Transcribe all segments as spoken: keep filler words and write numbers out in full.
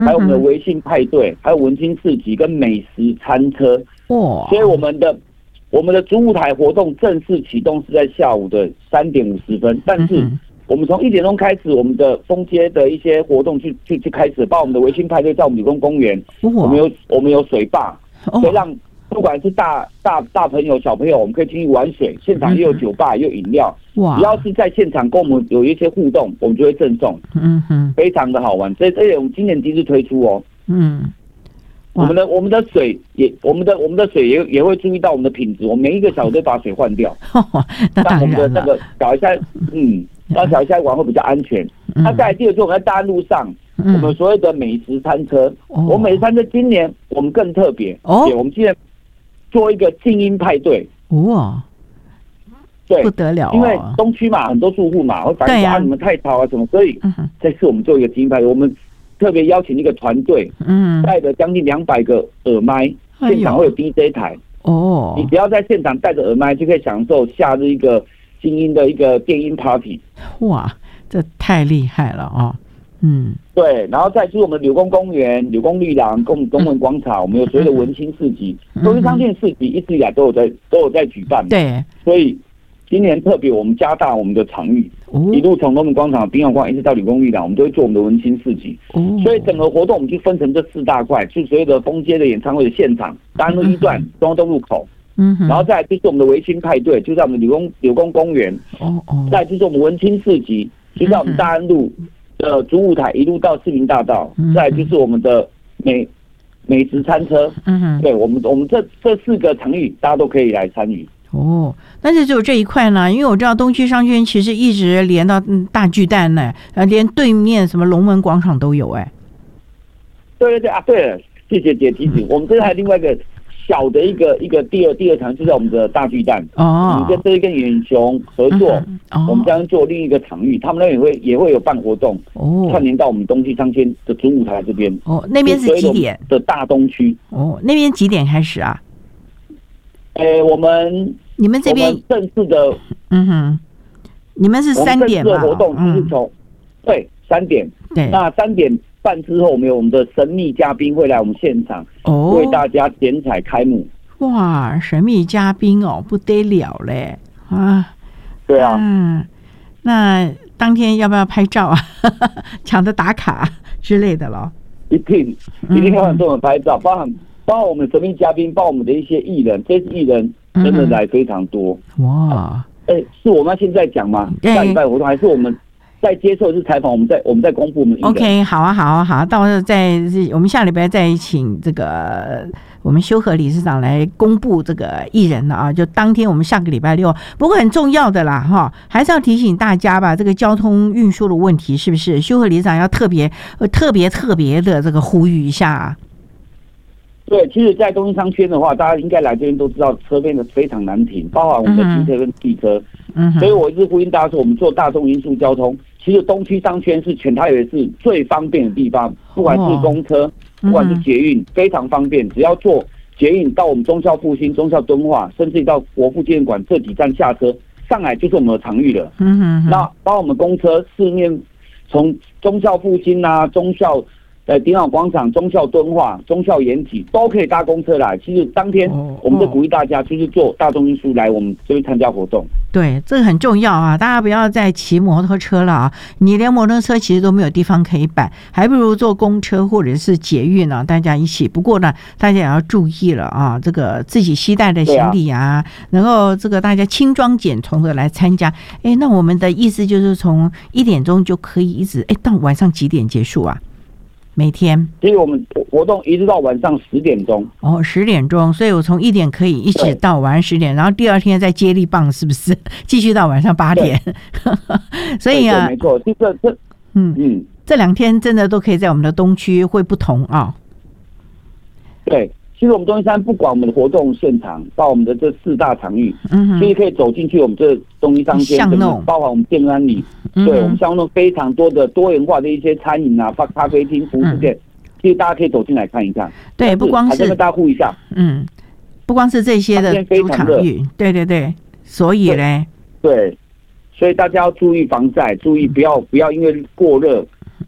还有我们的微信派对，还有文青市集跟美食餐车。 哇！ 所以我们的我们的主舞台活动正式启动是在下午的三点五十分，但是我们从一点钟开始，我们的封街的一些活动就就就开始，包括我们的微信派对在我们理工公园，我们有我们有水坝，所以让不管是大大大朋友小朋友，我们可以进去玩水，现场也有酒吧，也有饮料。哇！只要是在现场跟我们有一些互动，我们就会赠送。嗯哼，非常的好玩。所以这也我们今年第一次推出哦。嗯，我们的我们的水也我们的我们的水也也会注意到我们的品质，我们每一个小时都把水换掉。让我们的那个小虾，嗯，让小虾玩会比较安全。那再来第二个，我们在大安路上。我们所谓的美食餐车，我们美食餐车今年我们更特别，哦，我们今年做一个静音派对，哇，对， 不得了， 因为东区嘛，很多住户嘛会反映说啊你们太吵啊什么，所以这次我们做一个静音派对，我们特别邀请一个团队，嗯，带着将近两百个耳麦，现场会有 D J 台，哦，你只要在现场带着耳麦就可以享受夏日一个静音的一个电音 party， 哇，这太厉害了啊！嗯， 对，然后再就是我们柳工公园、柳工绿廊、跟我们中文广场，我们有所谓的文青市集，东区商店市集一直以来都有在都有在举办。 对， 所以今年特别我们加大我们的场域，哦，一路从中文广场、滨海广场一直到柳工绿廊，我们都会做我们的文青市集。哦，所以整个活动我们就分成这四大块，就是所谓的封街的演唱会的现场，大安路一段中央东路口。嗯，然后再来就是我们的微星派对，就在我们柳工柳工公园。哦哦，再来就是我们文青市集，就在我们大安路的主舞台一路到市民大道，嗯，再来就是我们的美美食餐车，嗯，对我们我们这这四个场域大家都可以来参与。 哦，但是只有这一块呢，因为我知道东区商圈其实一直连到大巨蛋呢，呃，连对面什么龙门广场都有哎。 对对对啊，对了，谢谢姐提醒，我们这还有另外一个小的一个一个第二第二场，就在我们的大巨蛋。哦，我们跟这跟远雄合作，嗯哦，我们将做另一个场域，他们那边也会也会有办活动，哦，串联到我们东区商圈的主舞台这边。 哦，那边是几点？ 的大东区。 哦，那边几点开始啊？ 诶，我们你们这边正式的， 嗯哼，你们是三点嘛？ 正式的活动就是从，嗯，对三点， 对， 那三点半之后，我们有我们的神秘嘉宾会来我们现场，哦，为大家剪彩开幕。 哇，神秘嘉宾哦，不得了嘞啊！ 对啊， 嗯，那当天要不要拍照啊？抢着打卡之类的咯？ 一定，一定要很多人拍照，包含包括我们神秘嘉宾，包括我们的一些艺人，这次艺人真的来非常多。哇！哎，欸，是我们要现在讲吗？下礼拜活动还是我们在接受是采访，我们在我们在公布我们的 OK， 好啊，好啊，好啊，到时候再我们下礼拜再请这个我们修和理事长来公布这个艺人了啊，就当天我们下个礼拜六。不过很重要的啦哈，还是要提醒大家吧，这个交通运输的问题是不是修和理事长要特别呃特别特别的这个呼吁一下啊？ 对，其实，在东区商圈的话，大家应该来这边都知道，车变得非常难停，包含我们的机车跟汽车。嗯，所以我一直呼吁大家说，我们做大众运输交通，其实东区商圈是全台北市最方便的地方，不管是公车，不管是捷运，非常方便。只要坐捷运到我们忠孝复兴、忠孝敦化，甚至到国父纪念馆这几站下车，上来就是我们的场域了。嗯哼，那包括我们公车四面，从忠孝复兴啊、忠孝。呃，鼎好广场、忠孝敦化、忠孝延吉都可以搭公车来。其实当天我们就鼓励大家，就是坐大众运输来我们这边参加活动。 对，这个很重要啊！大家不要再骑摩托车了啊！你连摩托车其实都没有地方可以摆，还不如坐公车或者是捷运啊，大家一起。不过呢，大家也要注意了啊，这个自己携带的行李啊，啊能够这个大家轻装简从的来参加。哎，那我们的意思就是从一点钟就可以一直哎到晚上几点结束啊？每天， 其实我们活动一直到晚上十点钟。 哦，十点钟，所以我从一点可以一直到晚上十点，然后第二天再接力棒，是不是？继续到晚上八点。所以啊， 没错，就这这， 嗯嗯，这两天真的都可以在我们的东区会不同啊。 对。其实我们东西山不管我们的活动现场，到我们的这四大场域，嗯，其实可以走进去我们这东西商圈，包括我们建安里，嗯，对我们巷弄非常多的多元化的一些餐饮啊、咖啡厅、服务店，嗯，其实大家可以走进来看一看。 对，不光是还是跟大家呼一下， 嗯，不光是这些的主场域，对对对，所以嘞， 对，所以大家要注意防晒，注意不要不要因为过热。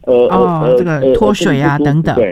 呃哦呃这个脱水啊呃等等对，